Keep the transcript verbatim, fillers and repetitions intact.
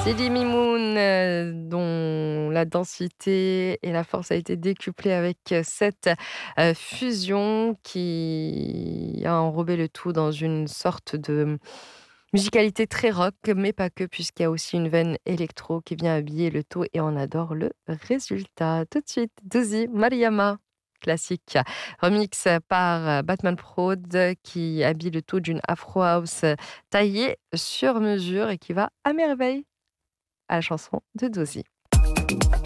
Sidi Mimoun, heu, dont la densité et la force a été décuplée avec, heu, cette, heu, fusion qui a enrobé le tout dans une sorte de musicalité très rock, mais pas que, puisqu'il y a aussi une veine électro qui vient habiller le tout et on adore le résultat. Tout de suite, Dozy, Mariama, classique, remix par, heu, Batman Prod qui habille le tout d'une afro house taillée sur mesure et qui va à merveille à la chanson de Dozy.